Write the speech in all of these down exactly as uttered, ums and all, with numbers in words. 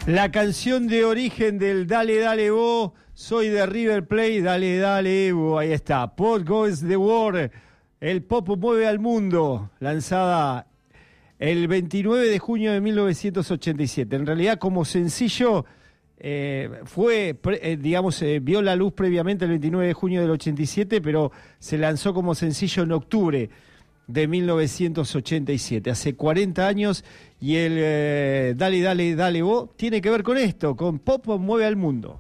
La canción de origen del Dale Dale Bo, soy de River Plate, Dale Dale Bo, ahí está. Pop Goes the World, el pop mueve al mundo, lanzada el veintinueve de junio de mil novecientos ochenta y siete. En realidad, como sencillo, eh, fue, eh, digamos, eh, vio la luz previamente el veintinueve de junio del ochenta y siete, pero se lanzó como sencillo en octubre de mil novecientos ochenta y siete, hace cuarenta años, y el eh, Dale, Dale, Dale Bo tiene que ver con esto, con Pop mueve al mundo.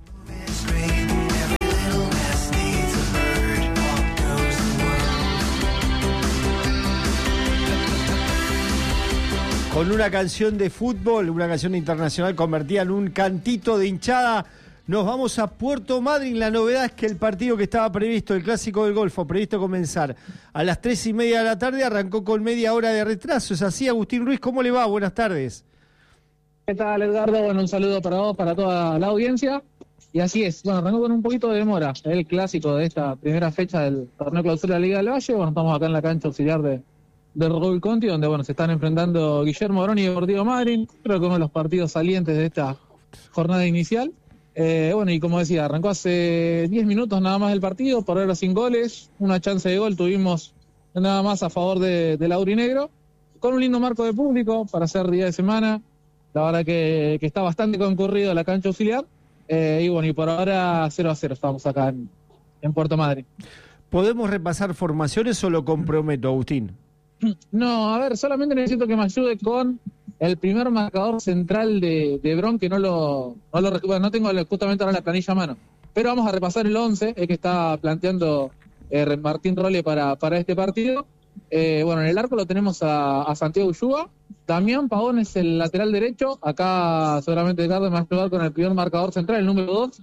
Con una canción de fútbol, una canción internacional convertida en un cantito de hinchada, nos vamos a Puerto Madryn. La novedad es que el partido que estaba previsto, el Clásico del Golfo, previsto comenzar a las tres y media de la tarde, arrancó con media hora de retraso. ¿Es así, Agustín Ruiz? ¿Cómo le va? Buenas tardes. ¿Qué tal, Edgardo? Bueno, un saludo para vos, para toda la audiencia. Y así es, bueno, arrancó con un poquito de demora el Clásico de esta primera fecha del torneo clausura de la Liga del Valle. Bueno, estamos acá en la cancha auxiliar de, de Raúl Conti, donde bueno se están enfrentando Guillermo Morón y Deportivo Madryn. Creo que uno de los partidos salientes de esta jornada inicial. Eh, bueno, y como decía, arrancó hace diez minutos nada más el partido, por ahora sin goles, una chance de gol tuvimos nada más a favor de, del aurinegro, con un lindo marco de público para hacer día de semana. La verdad que, que está bastante concurrido la cancha auxiliar, eh, y bueno, y por ahora cero a cero estamos acá en, en Puerto Madryn. ¿Podemos repasar formaciones o lo comprometo, Agustín? No, a ver, solamente necesito que me ayude con el primer marcador central de, de Bron, que no lo, no lo recuerdo, no tengo justamente ahora la planilla a mano, pero vamos a repasar el once, el que está planteando eh, Martín Rolle para, para este partido. Eh, bueno, en el arco lo tenemos a, a Santiago Ushua, Damián Pavón es el lateral derecho, acá seguramente Edgardo me va a ayudar con el primer marcador central, el número dos,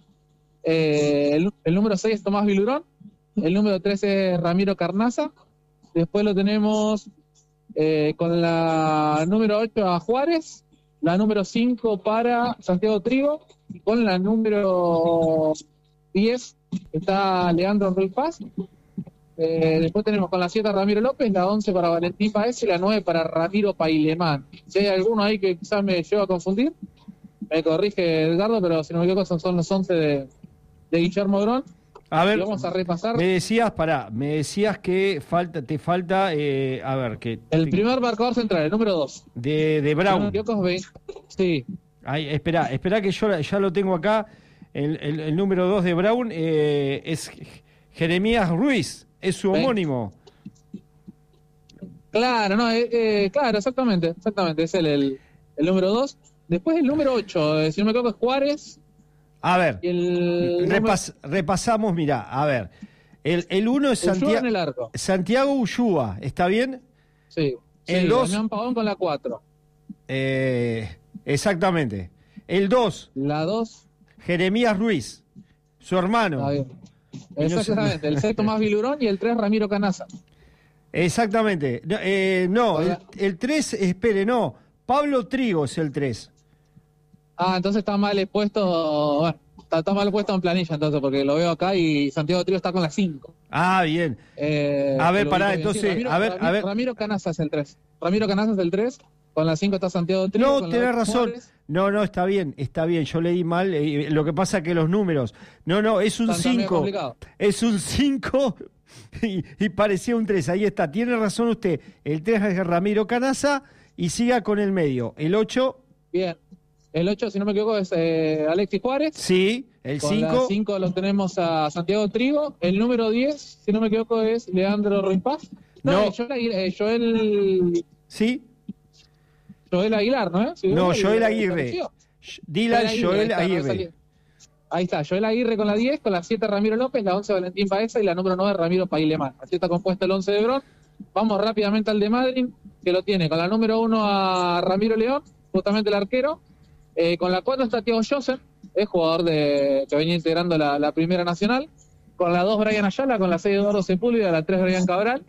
eh, el, el número seis es Tomás Vilurón, el número tres es Ramiro Carnaza, después lo tenemos Eh, con la número ocho a Juárez, la número cinco para Santiago Trigo, y con la número diez está Leandro Ruiz Paz. Eh, después tenemos con la siete a Ramiro López, la once para Valentín Paez y la nueve para Ramiro Pailemán. Si hay alguno ahí que quizás me lleva a confundir, me corrige Edgardo, pero si no me equivoco son, son los once de, de Guillermo Grón. A ver, y vamos a repasar. Me decías, pará, me decías que falta, te falta, eh, a ver, que... El te, primer marcador central, el número dos. De, de Brown. Si no me equivoco, sí. Ay, espera, espera que yo ya lo tengo acá. El, el, el número dos de Brown eh, es Jeremías Ruiz, es su homónimo. Claro, no, eh, eh, claro, exactamente, exactamente, es el, el, el número dos. Después el número ocho, eh, si no me equivoco, es Juárez. A ver, el repas, número... repasamos, mirá, a ver. El uno es Santiago, en el arco. Santiago Ushua, ¿está bien? Sí. El sí, dos, Damián Pavón con la cuatro. Eh, exactamente. El dos. La dos. Jeremías Ruiz, su hermano. Está bien. Exactamente, el seis Tomás Vilurón y el tres Ramiro Canaza. Exactamente. No, eh, no el, el tres, espere, no. Pablo Trigo es el tres. Ah, entonces está mal puesto, bueno, está, está mal puesto en planilla entonces, porque lo veo acá y Santiago Trigo está con la cinco. Ah, bien. Eh, a ver, pará, entonces, sí, Ramiro, a ver, Ramiro, a ver. Ramiro Canaza es el tres. Ramiro Canaza es el tres, con la cinco está Santiago Trigo. No, tenés razón. Juárez. No, no, está bien, está bien, yo leí mal, eh, lo que pasa que los números, no, no, es un cinco, es un cinco y, y parecía un tres, ahí está, tiene razón usted, el tres es Ramiro Canaza y siga con el medio, el ocho. Bien. El ocho, si no me equivoco, es eh, Alexis Juárez. Sí, el cinco. El cinco lo tenemos a Santiago Trigo. El número diez, si no me equivoco, es Leandro Ruiz Paz. No, no. Eh, Joel, eh, Joel... Sí. Joel Aguilar, ¿no? ¿Eh? No, Joel Aguirre. Dylan Joel Aguirre. Ahí está, Joel Aguirre con la diez, con la siete Ramiro López, la once Valentín Paeza y la número nueve Ramiro Pailemán. Así está compuesto el once de Bron. Vamos rápidamente al de Madryn, que lo tiene con la número uno a Ramiro León, justamente el arquero. Eh, con la cuatro está Thiago Joseph, es jugador de que venía integrando la, la Primera Nacional. Con la dos Brian Ayala, con la seis Eduardo Sepúlveda, la tres Brian Cabral.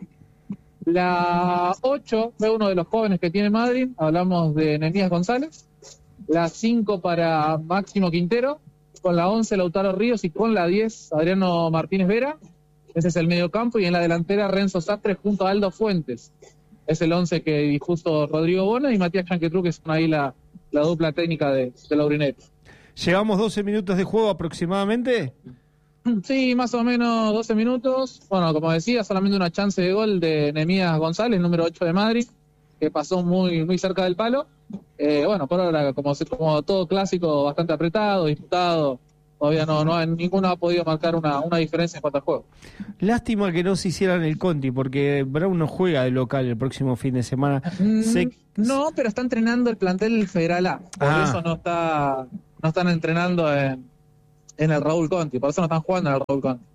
La ocho fue uno de los jóvenes que tiene Madryn, hablamos de Nehemías González. La cinco para Máximo Quintero. Con la once Lautaro Ríos y con la diez Adriano Martínez Vera. Ese es el medio campo y en la delantera Renzo Sastre junto a Aldo Fuentes. Es el once que dispuso Rodrigo Bona y Matías Chanquetru, que son ahí la la dupla técnica de, de Laurinegro. ¿Llevamos doce minutos de juego aproximadamente? Sí, más o menos doce minutos. Bueno, como decía, solamente una chance de gol de Nehemías González, número ocho de Madrid, que pasó muy muy cerca del palo. Eh, bueno, por ahora, como, como todo clásico, bastante apretado, disputado. Todavía no, no ninguno ha podido marcar una, una diferencia en cuanto al juego. Lástima que no se hicieran el Conti, porque Brown no juega de local el próximo fin de semana. Mm, se... No, pero está entrenando el plantel Federal A. Por Ah. eso no está no están entrenando en, en el Raúl Conti. Por eso no están jugando en el Raúl Conti.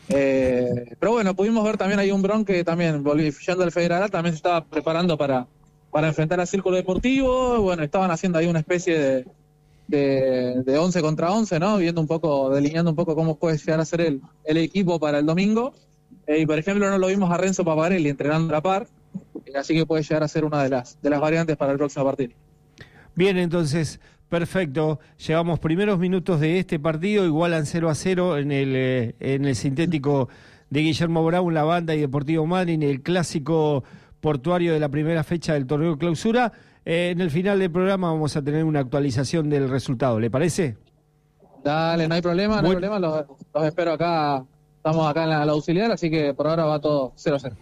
Eh, pero bueno, pudimos ver también ahí un Brown que también, volviendo al Federal A, también se estaba preparando para, para enfrentar al Círculo Deportivo. Bueno, estaban haciendo ahí una especie de de, de once contra once, ¿no? Viendo un poco, delineando un poco cómo puede llegar a ser el, el equipo para el domingo. Eh, y por ejemplo, no lo vimos a Renzo Paparelli entrenando a la par, eh, así que puede llegar a ser una de las, de las variantes para el próximo partido. Bien, entonces, perfecto. Llevamos primeros minutos de este partido, igualan cero a cero en el, eh, en el sintético de Guillermo Brown, la banda y Deportivo Madryn, el clásico portuario de la primera fecha del torneo clausura. Eh, en el final del programa vamos a tener una actualización del resultado, ¿le parece? Dale, no hay problema, no Bueno. hay problema, los, los espero acá, estamos acá en la, la auxiliar, así que por ahora va todo cero a cero.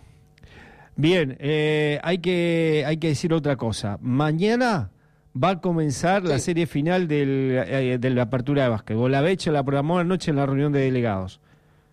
Bien, eh, hay que hay que decir otra cosa. Mañana va a comenzar la Sí. serie final del, eh, de la apertura de básquetbol. La Becha la programó anoche en la reunión de delegados.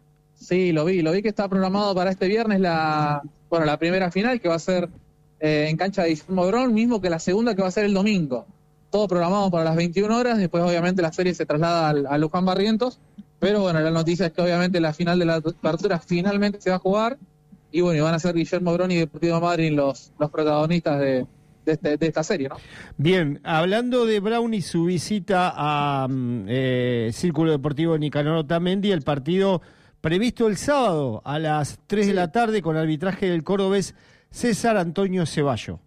Sí, lo vi, lo vi que está programado para este viernes la, bueno, la primera final que va a ser eh, en cancha de Guillermo Brown, mismo que la segunda que va a ser el domingo. Todo programado para las veintiuna horas, después obviamente la serie se traslada al, a Luján Barrientos, pero bueno, la noticia es que obviamente la final de la apertura finalmente se va a jugar, y bueno, y van a ser Guillermo Brown y Deportivo Madryn los, los protagonistas de, de, este, de esta serie, ¿no? Bien, hablando de Brown y su visita a mm, eh, Círculo Deportivo Nicanor Otamendi, el partido previsto el sábado a las tres Sí. de la tarde con arbitraje del cordobés César Antonio Ceballo.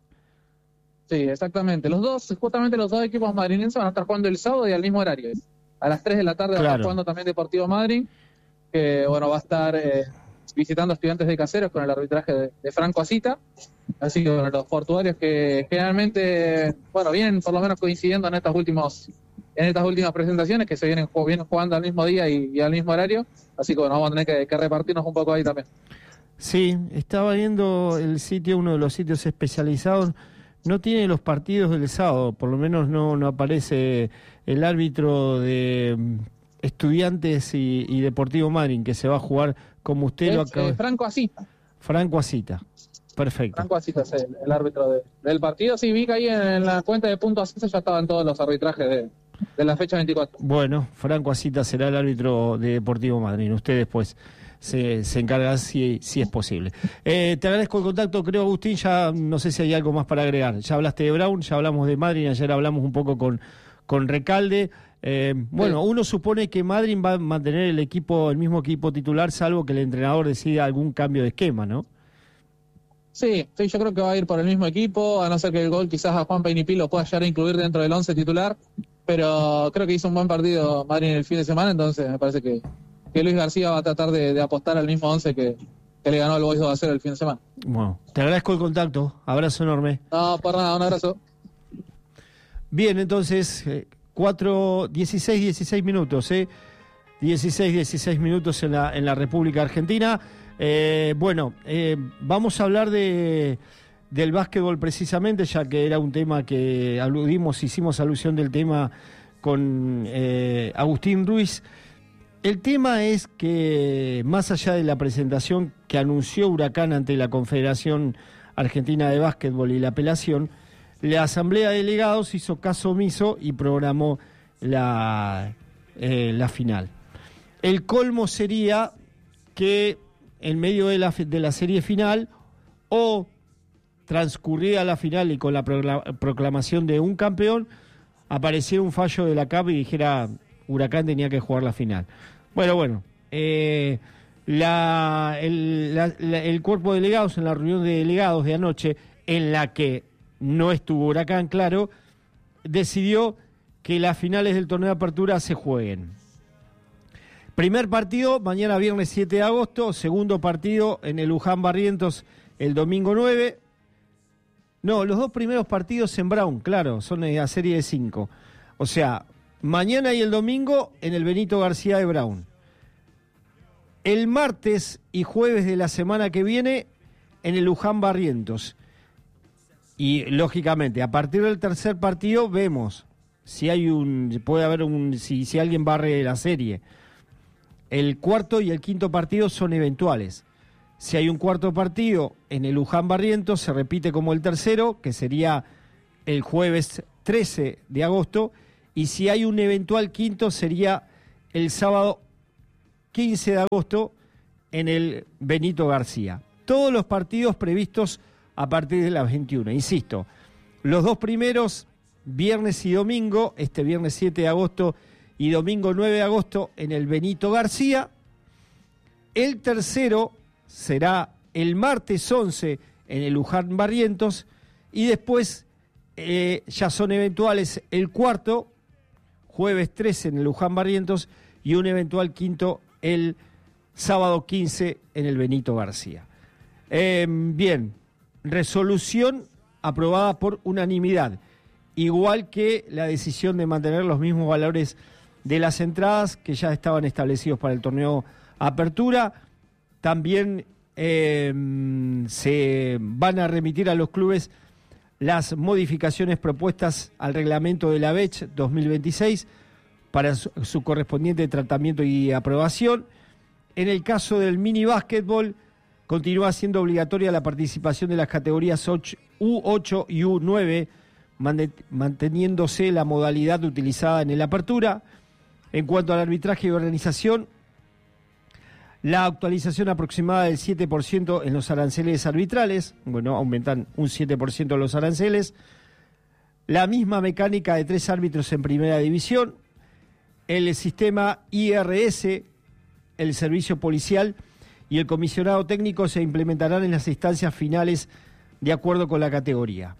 Sí, exactamente. Los dos, justamente los dos equipos madrinenses van a estar jugando el sábado y al mismo horario. A las tres de la tarde va a Claro. estar jugando también Deportivo Madryn, que bueno, va a estar eh, visitando a Estudiantes de Caseros con el arbitraje de, de Franco Asita. Así que bueno, los portuarios que generalmente, bueno, vienen por lo menos coincidiendo en estos últimos, en estas últimas presentaciones, que se vienen, ju- vienen jugando al mismo día y, y al mismo horario. Así que bueno, vamos a tener que, que repartirnos un poco ahí también. Sí, estaba viendo el sitio, uno de los sitios especializados, no tiene los partidos del sábado, por lo menos no, no aparece el árbitro de mm, Estudiantes y, y Deportivo Madryn, que se va a jugar como usted lo Es, acaba. eh, Franco Asita. Franco Asita. Perfecto. Franco Asita es el, el árbitro de- del partido. Sí, vi que ahí en, en la cuenta de Punto Ascenso ya estaban todos los arbitrajes de, de la fecha veinticuatro. Bueno, Franco Asita será el árbitro de Deportivo Madryn. Usted después se, se encarga si, si es posible. Eh, te agradezco el contacto, creo, Agustín. Ya no sé si hay algo más para agregar. Ya hablaste de Brown, ya hablamos de Madryn, ayer hablamos un poco con, con Recalde. Eh, bueno, Sí. uno supone que Madryn va a mantener el equipo, el mismo equipo titular, salvo que el entrenador decida algún cambio de esquema, ¿no? Sí, sí, yo creo que va a ir por el mismo equipo, a no ser que el gol quizás a Juan Peinipí lo pueda llegar a incluir dentro del once titular, pero creo que hizo un buen partido Madryn el fin de semana, entonces me parece que, que Luis García va a tratar de, de apostar al mismo once que, que le ganó el Boys dos a cero el fin de semana. Bueno, te agradezco el contacto. Abrazo enorme. No, por nada, un abrazo. Bien, entonces, eh, cuatro, dieciséis, dieciséis minutos, ¿eh? dieciséis, dieciséis minutos en la, en la República Argentina. Eh, bueno, eh, vamos a hablar de, del básquetbol precisamente, ya que era un tema que aludimos, hicimos alusión del tema con eh, Agustín Ruiz. El tema es que, más allá de la presentación que anunció Huracán ante la Confederación Argentina de Básquetbol y la apelación, la Asamblea de Delegados hizo caso omiso y programó la, eh, la final. El colmo sería que en medio de la, de la serie final, o transcurrida la final y con la procla- proclamación de un campeón, apareciera un fallo de la C A P y dijera Huracán tenía que jugar la final. Bueno, bueno, eh, la, el, la- la- el cuerpo de delegados en la reunión de delegados de anoche, en la que no estuvo Huracán, claro, decidió que las finales del torneo de apertura se jueguen. Primer partido, mañana viernes siete de agosto, segundo partido en el Luján Barrientos el domingo nueve, No, los dos primeros partidos en Brown, claro, son la serie de cinco. O sea, mañana y el domingo en el Benito García de Brown. El martes y jueves de la semana que viene en el Luján Barrientos. Y lógicamente, a partir del tercer partido vemos si hay un, puede haber un, si, si alguien barre la serie. El cuarto y el quinto partido son eventuales. Si hay un cuarto partido en el Luján Barrientos, se repite como el tercero, que sería el jueves trece de agosto, y si hay un eventual quinto, sería el sábado quince de agosto en el Benito García. Todos los partidos previstos a partir de las veintiuna. Insisto, los dos primeros, viernes y domingo, este viernes siete de agosto y domingo nueve de agosto en el Benito García. El tercero será el martes once en el Luján Barrientos y después eh, ya son eventuales el cuarto, jueves trece en el Luján Barrientos y un eventual quinto el sábado quince en el Benito García. Eh, bien, resolución aprobada por unanimidad, igual que la decisión de mantener los mismos valores de las entradas que ya estaban establecidos para el torneo Apertura. También eh, se van a remitir a los clubes las modificaciones propuestas al reglamento de la B E C dos mil veintiséis para su, su correspondiente tratamiento y aprobación. En el caso del mini básquetbol, continúa siendo obligatoria la participación de las categorías U ocho y U nueve, manteniéndose la modalidad utilizada en el Apertura. En cuanto al arbitraje y organización, la actualización aproximada del siete por ciento en los aranceles arbitrales, bueno, aumentan un siete por ciento los aranceles, la misma mecánica de tres árbitros en primera división, el sistema I R S, el servicio policial y el comisionado técnico se implementarán en las instancias finales de acuerdo con la categoría.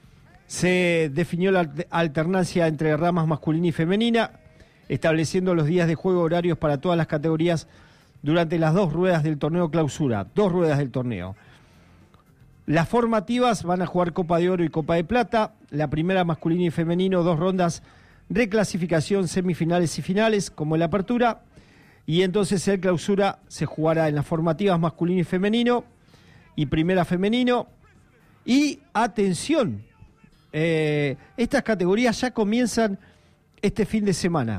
Se definió la alternancia entre ramas masculina y femenina, estableciendo los días de juego horarios para todas las categorías durante las dos ruedas del torneo clausura, dos ruedas del torneo. Las formativas van a jugar Copa de Oro y Copa de Plata, la primera masculina y femenino, dos rondas, reclasificación, semifinales y finales, como en la Apertura, y entonces el clausura se jugará en las formativas masculino y femenino, y primera femenino, y atención, eh, estas categorías ya comienzan este fin de semana.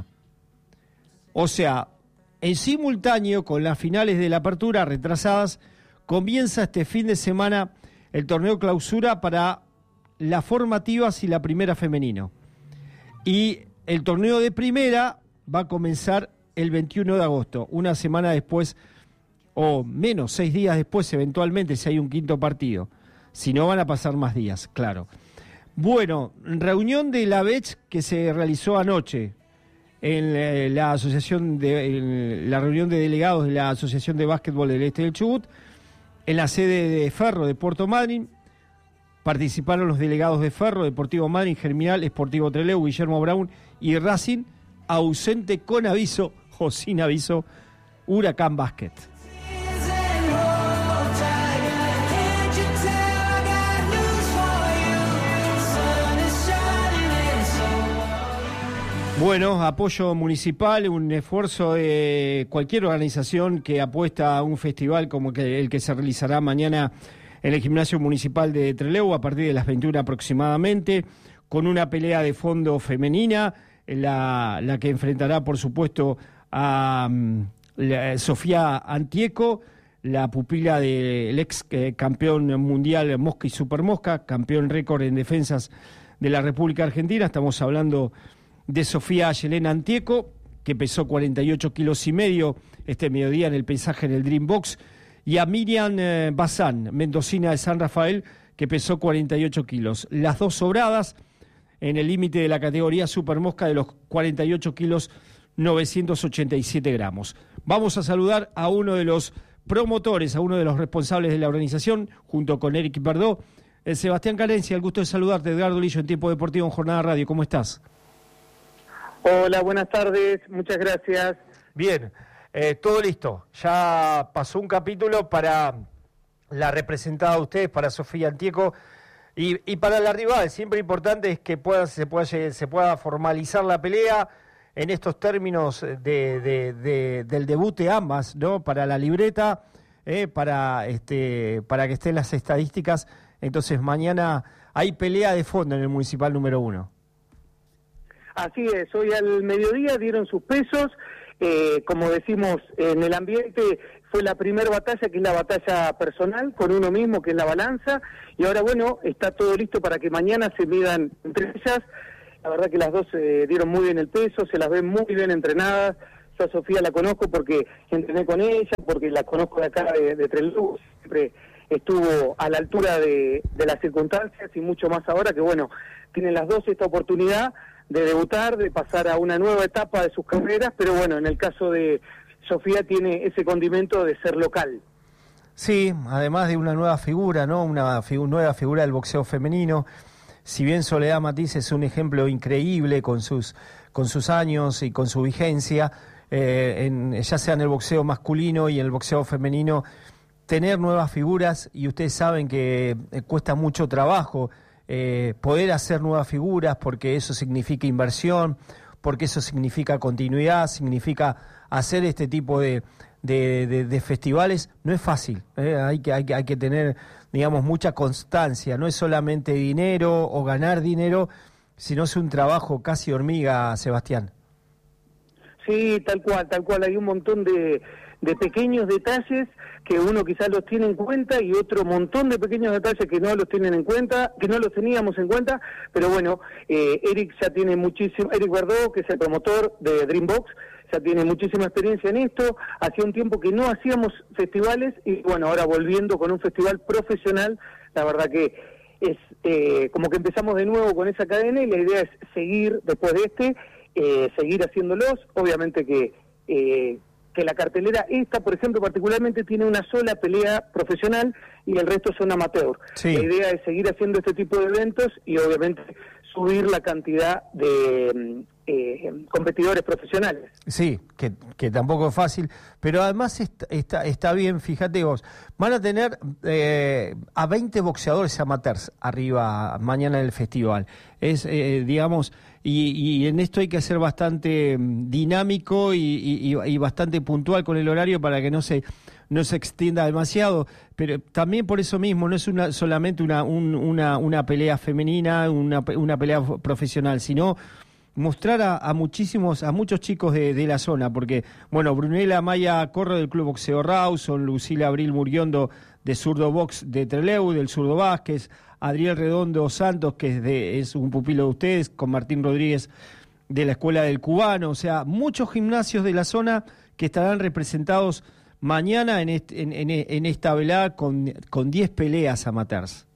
O sea, en simultáneo con las finales de la Apertura retrasadas, comienza este fin de semana el torneo clausura para las formativas y la primera femenino. Y el torneo de primera va a comenzar el veintiuno de agosto, una semana después, o menos, seis días después eventualmente, si hay un quinto partido. Si no, van a pasar más días, claro. Bueno, reunión de la B E C que se realizó anoche en la asociación de en la reunión de delegados de la Asociación de Básquetbol del Este del Chubut, en la sede de Ferro de Puerto Madryn. Participaron los delegados de Ferro, Deportivo Madryn, Germinal, Sportivo Trelew, Guillermo Brown y Racing, ausente con aviso o sin aviso, Huracán Básquet. Bueno, apoyo municipal, un esfuerzo de cualquier organización que apuesta a un festival como que el que se realizará mañana en el Gimnasio Municipal de Trelew a partir de las veintiuna aproximadamente, con una pelea de fondo femenina, la, la que enfrentará por supuesto a um, la, Sofía Antieco, la pupila del ex eh, campeón mundial Mosca y Supermosca, campeón récord en defensas de la República Argentina. Estamos hablando de Sofía Yelena Antieco, que pesó cuarenta y ocho kilos y medio este mediodía en el pesaje en el Dream Box, y a Miriam eh, Bazán, mendocina de San Rafael, que pesó cuarenta y ocho kilos. Las dos sobradas en el límite de la categoría Supermosca de los cuarenta y ocho kilos novecientos ochenta y siete gramos. Vamos a saludar a uno de los promotores, a uno de los responsables de la organización, junto con Eric Verdó, el Sebastián Carencia. El gusto de saludarte, Edgardo Lillo, en Tiempo Deportivo en Jornada Radio. ¿Cómo estás? Hola, buenas tardes, muchas gracias. Bien, eh, todo listo. Ya pasó un capítulo para la representada de ustedes, para Sofía Antieco, Y, y para la rival, siempre importante es que pueda, se, pueda, se pueda formalizar la pelea en estos términos de, de, de, del debut de ambas, ¿no? Para la libreta, eh, para, este, para que estén las estadísticas. Entonces mañana hay pelea de fondo en el Municipal número uno. Así es, hoy al mediodía dieron sus pesos, eh, como decimos en el ambiente, fue la primera batalla, que es la batalla personal, con uno mismo, que es la balanza, y ahora bueno, está todo listo para que mañana se midan entre ellas. La verdad que las dos eh, dieron muy bien el peso, se las ven muy bien entrenadas. Yo a Sofía la conozco porque entrené con ella, porque la conozco de acá de, de Trelew, siempre estuvo a la altura de, de las circunstancias y mucho más ahora, que bueno, tienen las dos esta oportunidad de debutar, de pasar a una nueva etapa de sus carreras, pero bueno, en el caso de Sofía tiene ese condimento de ser local. Sí, además de una nueva figura, ¿no? Una figu- nueva figura del boxeo femenino. Si bien Soledad Matiz es un ejemplo increíble con sus, con sus años y con su vigencia, eh, en, ya sea en el boxeo masculino y en el boxeo femenino, tener nuevas figuras, y ustedes saben que eh, cuesta mucho trabajo eh, poder hacer nuevas figuras, porque eso significa inversión, porque eso significa continuidad, significa hacer este tipo de, de, de, de festivales. No es fácil, ¿eh? hay, que, hay, que, hay que tener, digamos, mucha constancia, no es solamente dinero o ganar dinero, sino es un trabajo casi hormiga, Sebastián. Sí, tal cual, tal cual, hay un montón de, de pequeños detalles que uno quizás los tiene en cuenta y otro montón de pequeños detalles que no los tienen en cuenta, que no los teníamos en cuenta, pero bueno, eh, Eric ya tiene muchísimo, Eric Verdó, que es el promotor de Dreambox, ya tiene muchísima experiencia en esto. Hacía un tiempo que no hacíamos festivales y bueno, ahora volviendo con un festival profesional, la verdad que es eh, como que empezamos de nuevo con esa cadena y la idea es seguir después de este, eh, seguir haciéndolos. Obviamente que eh, que la cartelera esta, por ejemplo, particularmente tiene una sola pelea profesional y el resto son amateur. Sí. La idea es seguir haciendo este tipo de eventos y obviamente subir la cantidad de eh, competidores profesionales. Sí, que, que tampoco es fácil, pero además está, está, está bien, fíjate vos, van a tener eh, a veinte boxeadores amateurs arriba mañana en el festival. Es, eh, digamos, y, y en esto hay que ser bastante dinámico y, y, y bastante puntual con el horario para que no se no se extienda demasiado, pero también por eso mismo no es una solamente una un, una una pelea femenina, una una pelea profesional, sino mostrar a, a muchísimos, a muchos chicos de, de la zona, porque, bueno, Brunella Maya Corro del Club Boxeo Rawson, Lucila Abril Muriondo de Zurdo Box de Trelew, del Zurdo Vázquez, Adriel Redondo Santos, que es, de, es un pupilo de ustedes, con Martín Rodríguez de la Escuela del Cubano, o sea, muchos gimnasios de la zona que estarán representados mañana en, este, en, en, en esta velada con con diez peleas amateurs.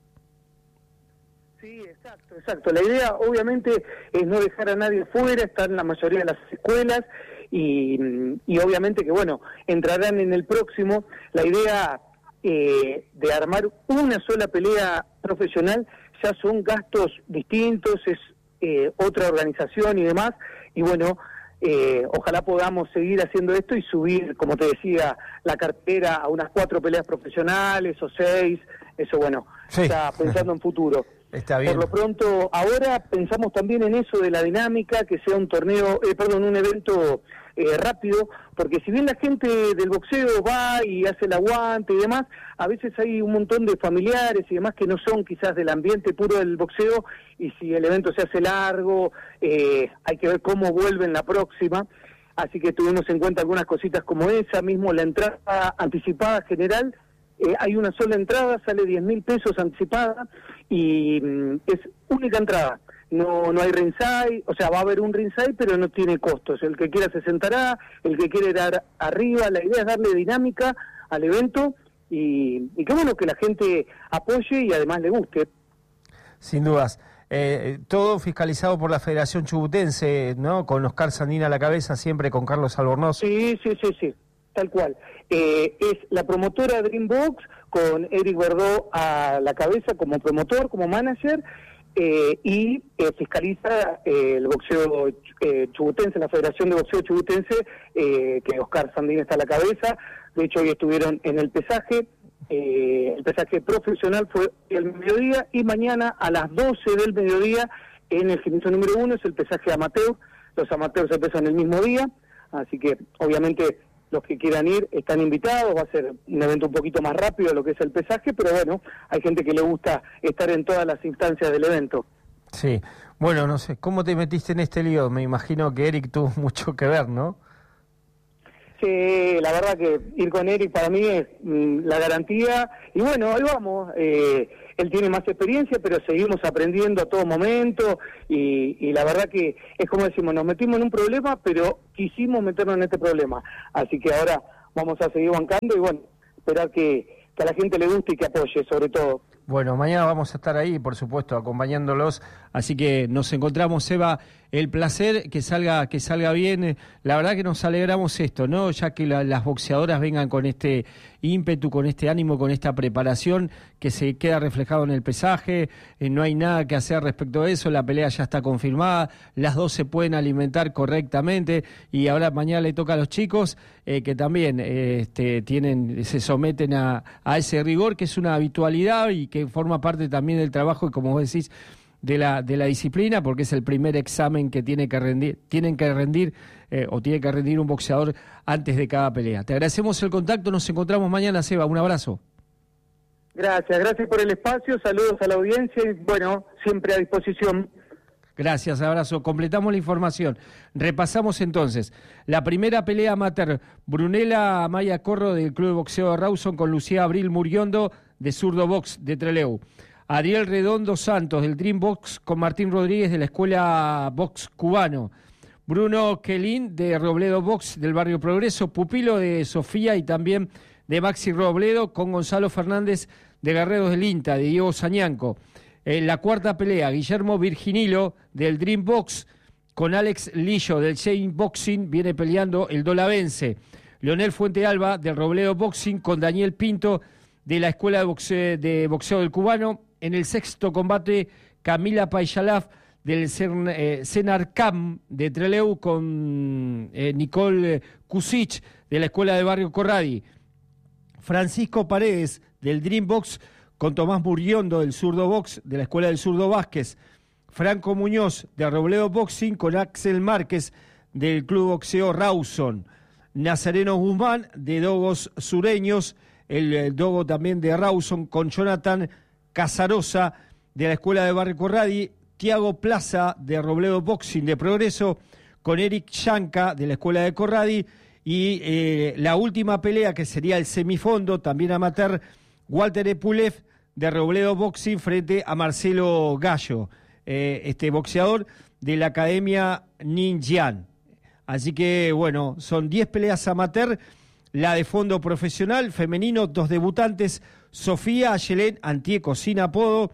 Sí, exacto, exacto. La idea obviamente es no dejar a nadie fuera, están la mayoría de las escuelas y, y obviamente que bueno, entrarán en el próximo. La idea eh, de armar una sola pelea profesional ya son gastos distintos, es eh, otra organización y demás, y bueno, Eh, ojalá podamos seguir haciendo esto y subir, como te decía, la cartera a unas cuatro peleas profesionales o seis, eso bueno, sí. Está pensando en futuro. Está bien. Por lo pronto, ahora pensamos también en eso de la dinámica, que sea un torneo, eh, perdón, un evento eh, rápido, porque si bien la gente del boxeo va y hace el aguante y demás, a veces hay un montón de familiares y demás que no son quizás del ambiente puro del boxeo, y si el evento se hace largo, eh, hay que ver cómo vuelven la próxima. Así que tuvimos en cuenta algunas cositas como esa, mismo la entrada anticipada general, eh, hay una sola entrada, sale diez mil pesos anticipada, y mm, es única entrada. No no hay ringside, o sea, va a haber un ringside, pero no tiene costos. El que quiera se sentará, el que quiere dar arriba, la idea es darle dinámica al evento y, y qué bueno que la gente apoye y además le guste. Sin dudas. Eh, todo fiscalizado por la Federación Chubutense, ¿no? Con Oscar Sandina a la cabeza, siempre con Carlos Albornoz. Sí, sí, sí, sí, tal cual. Eh, es la promotora Dreambox con Eric Verdó a la cabeza como promotor, como manager, eh, y eh, fiscaliza eh, el boxeo eh, chubutense, la Federación de Boxeo Chubutense, eh, que Oscar Sandina está a la cabeza. De hecho, hoy estuvieron en el pesaje Eh, el pesaje profesional fue el mediodía y mañana a las doce del mediodía en el gimnasio número uno es el pesaje amateur. Los amateurs se pesan el mismo día, así que obviamente los que quieran ir están invitados. Va a ser un evento un poquito más rápido de lo que es el pesaje, pero bueno, hay gente que le gusta estar en todas las instancias del evento. Sí, bueno, no sé, ¿cómo te metiste en este lío? Me imagino que Eric tuvo mucho que ver, ¿no? Sí, la verdad que ir con Eric para mí es mm, la garantía, y bueno, ahí vamos, eh, él tiene más experiencia, pero seguimos aprendiendo a todo momento, y, y la verdad que es como decimos, nos metimos en un problema, pero quisimos meternos en este problema, así que ahora vamos a seguir bancando, y bueno, esperar que, que a la gente le guste y que apoye, sobre todo. Bueno, mañana vamos a estar ahí, por supuesto, acompañándolos, así que nos encontramos, Eva, el placer, que salga que salga bien. La verdad que nos alegramos esto, ¿no? Ya que la, las boxeadoras vengan con este ímpetu, con este ánimo, con esta preparación que se queda reflejado en el pesaje, eh, no hay nada que hacer respecto a eso, la pelea ya está confirmada, las dos se pueden alimentar correctamente y ahora mañana le toca a los chicos eh, que también eh, este, tienen se someten a, a ese rigor que es una habitualidad y que forma parte también del trabajo y como vos decís, de la de la disciplina, porque es el primer examen que tiene que rendir, tienen que rendir eh, o tiene que rendir un boxeador antes de cada pelea. Te agradecemos el contacto, nos encontramos mañana, Seba, un abrazo. Gracias, gracias por el espacio, saludos a la audiencia y bueno, siempre a disposición. Gracias, abrazo. Completamos la información. Repasamos entonces. La primera pelea amateur, Brunella Amaya Corro del Club de Boxeo de Rawson con Lucía Abril Muriondo de Zurdo Box de Trelew. Ariel Redondo Santos del Dream Box con Martín Rodríguez de la Escuela Box Cubano. Bruno Quelín de Robledo Box del Barrio Progreso. Pupilo de Sofía y también de Maxi Robledo con Gonzalo Fernández de Guerreros del INTA, de Diego Sañanco. En la cuarta pelea, Guillermo Virginilo del Dream Box con Alex Lillo del Shane Boxing, viene peleando el Dolavense. Leonel Fuente Alba del Robledo Boxing con Daniel Pinto de la Escuela de Boxeo, de Boxeo del Cubano. En el sexto combate, Camila Paixalaf del Senarcam de Trelew con eh, Nicole Kusic de la Escuela de Barrio Corradi. Francisco Paredes del Dream Box con Tomás Muriondo del Zurdo Box de la Escuela del Zurdo Vázquez. Franco Muñoz de Robledo Boxing con Axel Márquez del Club Boxeo Rawson. Nazareno Guzmán de Dogos Sureños, el, el Dogo también de Rawson con Jonathan Casarosa de la Escuela de Barrio Corradi. Tiago Plaza de Robledo Boxing de Progreso con Eric Yanca de la Escuela de Corradi. Y eh, la última pelea que sería el semifondo, también amateur, Walter Epulev de Robledo Boxing frente a Marcelo Gallo, eh, este boxeador de la Academia Ninjian. Así que, bueno, son diez peleas amateur, la de fondo profesional, femenino, dos debutantes, Sofía Ayelén Antieco, sin apodo,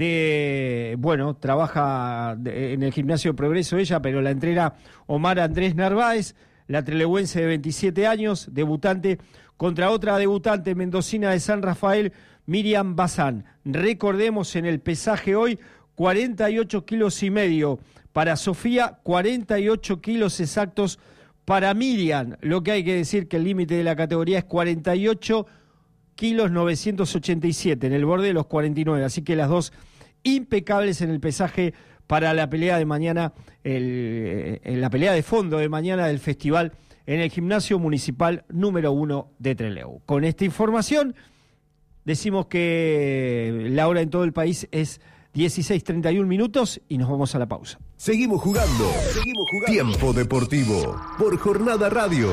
de, bueno, trabaja de, en el gimnasio Progreso ella, pero la entrena Omar Andrés Narváez, la trelewense de veintisiete años, debutante, contra otra debutante mendocina de San Rafael, Miriam Bazán. Recordemos en el pesaje hoy, cuarenta y ocho kilos y medio para Sofía, cuarenta y ocho kilos exactos para Miriam. Lo que hay que decir que el límite de la categoría es cuarenta y ocho kilos novecientos ochenta y siete, en el borde de los cuarenta y nueve. Así que las dos impecables en el pesaje para la pelea de mañana, el, en la pelea de fondo de mañana del festival en el gimnasio municipal número uno de Trelew. Con esta información decimos que la hora en todo el país es dieciséis treinta y un minutos y nos vamos a la pausa. Seguimos jugando, seguimos jugando. Tiempo Deportivo por Jornada Radio.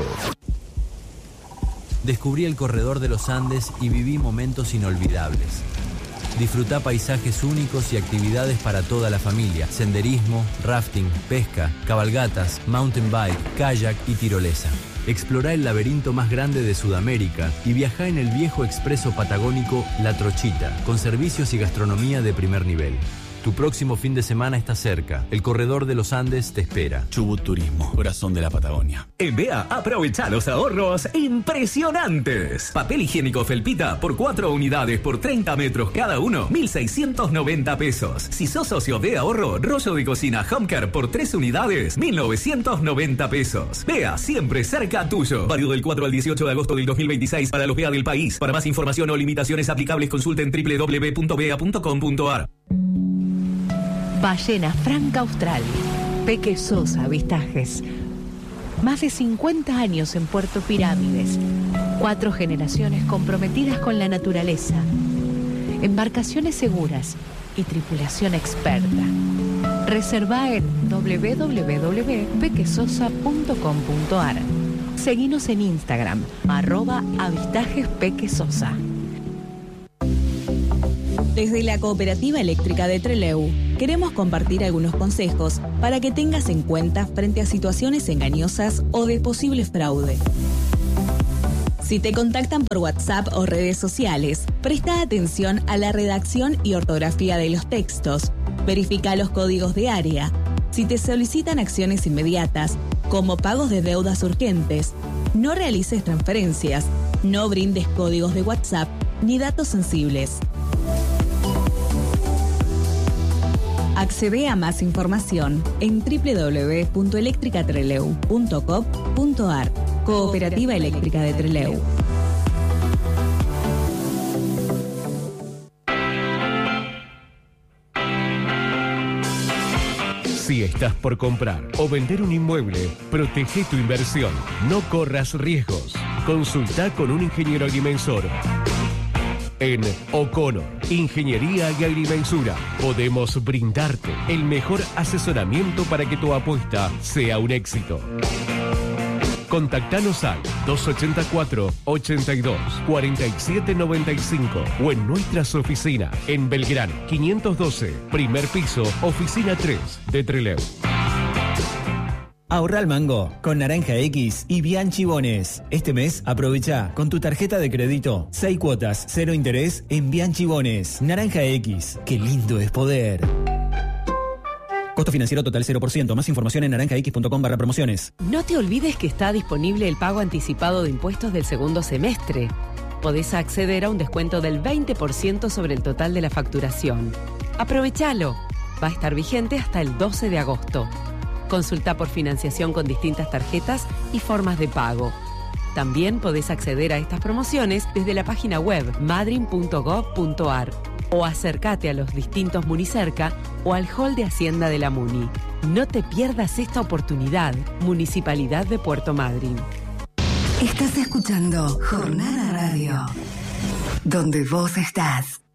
Descubrí el corredor de los Andes y viví momentos inolvidables. Disfrutá paisajes únicos y actividades para toda la familia. Senderismo, rafting, pesca, cabalgatas, mountain bike, kayak y tirolesa. Explorá el laberinto más grande de Sudamérica y viajá en el viejo expreso patagónico La Trochita, con servicios y gastronomía de primer nivel. Tu próximo fin de semana está cerca. El Corredor de los Andes te espera. Chubut Turismo, corazón de la Patagonia. En B E A, aprovecha los ahorros impresionantes. Papel higiénico Felpita por cuatro unidades por treinta metros cada uno, mil seiscientos noventa pesos. Si sos socio de ahorro, rollo de cocina Homecare por tres unidades, mil novecientos noventa pesos. B E A, siempre cerca tuyo. Válido del cuatro al dieciocho de agosto del dos mil veintiséis para los B E A del país. Para más información o limitaciones aplicables, consulten doble u doble u doble u punto b e a punto com punto a r. Ballena Franca Austral. Peque Sosa Avistajes. Más de cincuenta años en Puerto Pirámides. Cuatro generaciones comprometidas con la naturaleza. Embarcaciones seguras y tripulación experta. Reserva en doble u doble u doble u punto pequesosa punto com punto a r. Seguinos en Instagram, arroba avistajes pequesosa. Desde la Cooperativa Eléctrica de Trelew, queremos compartir algunos consejos para que tengas en cuenta frente a situaciones engañosas o de posible fraude. Si te contactan por WhatsApp o redes sociales, presta atención a la redacción y ortografía de los textos. Verifica los códigos de área. Si te solicitan acciones inmediatas, como pagos de deudas urgentes, no realices transferencias, no brindes códigos de WhatsApp ni datos sensibles. Accede a más información en doble u doble u doble u punto electricatreleu punto com punto a r. Cooperativa Eléctrica de Trelew. Si estás por comprar o vender un inmueble, protege tu inversión. No corras riesgos. Consulta con un ingeniero agrimensor. En O'Connor, Ingeniería y Agrimensura, podemos brindarte el mejor asesoramiento para que tu apuesta sea un éxito. Contactanos al dos ochenta y cuatro, ochenta y dos, cuarenta y siete noventa y cinco o en nuestras oficinas en Belgrano quinientos doce, primer piso, oficina tres de Trelew. Ahorra al mango con Naranja X y Bianchi Bones. Este mes aprovecha con tu tarjeta de crédito seis cuotas, cero interés en Bianchi Bones. Naranja X, qué lindo es poder. Costo financiero total cero por ciento. Más información en naranjax.com barra promociones. No te olvides que está disponible el pago anticipado de impuestos del segundo semestre. Podés acceder a un descuento del veinte por ciento sobre el total de la facturación. Aprovechalo. Va a estar vigente hasta el doce de agosto. Consulta por financiación con distintas tarjetas y formas de pago. También podés acceder a estas promociones desde la página web madrin punto gov punto a r o acércate a los distintos Municerca o al hall de Hacienda de la Muni. No te pierdas esta oportunidad. Municipalidad de Puerto Madryn. Estás escuchando Jornada Radio, donde vos estás.